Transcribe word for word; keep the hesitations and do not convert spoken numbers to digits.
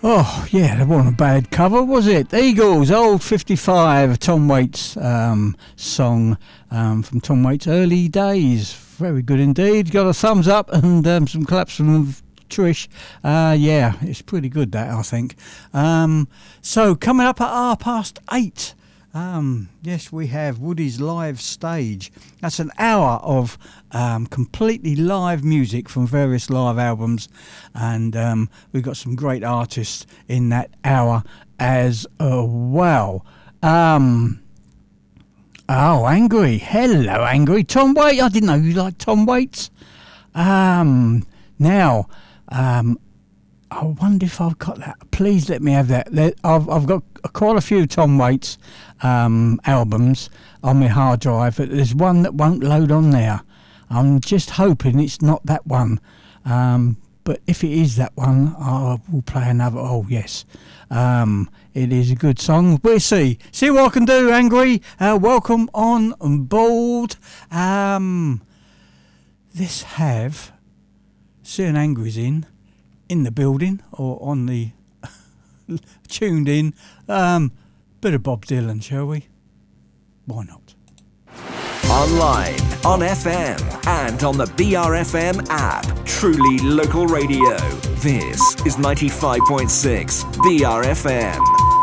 Oh, yeah, that wasn't a bad cover, was it? Eagles, Old fifty-five, Tom Waits um, song um, from Tom Waits' early days. Very good indeed. Got a thumbs up and um, some claps from Trish. Uh, yeah, it's pretty good, that, I think. Um, so, coming up at half past eight. Um, yes, we have Woody's Live Stage. That's an hour of um, completely live music from various live albums, and um, we've got some great artists in that hour as uh, well. Um, oh, Angry. Hello, Angry. Tom Waits. I didn't know you liked Tom Waits. Um, now, um, I wonder if I've got that. Please let me have that. I've, I've got quite a few Tom Waits um, albums on my hard drive, but there's one that won't load on there. I'm just hoping it's not that one. Um, but if it is that one, I will play another. Oh, yes. Um, it is a good song. We'll see. See what I can do, Angry. Uh, welcome on board. Um, let's have Seeing Angry's in. in the building or on the tuned in. Um, bit of Bob Dylan, shall we? Why not? Online, on F M, and on the B R F M app. Truly local radio. This is ninety-five point six B R F M.